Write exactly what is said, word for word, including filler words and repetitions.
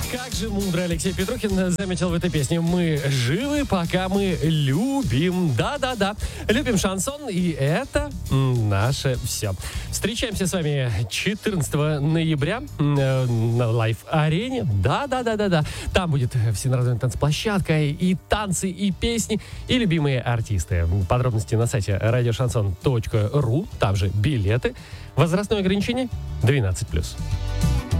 Как же мудро Алексей Петрухин заметил в этой песне. Мы живы, пока мы любим. Да-да-да. Любим шансон, и это наше все. Встречаемся с вами четырнадцатого ноября на Лайв-арене. Да-да-да-да-да. Там будет всенародная танцплощадка, и танцы, и песни, и любимые артисты. Подробности на сайте радиошансон точка ру. Там же билеты. Возрастное ограничение двенадцать плюс.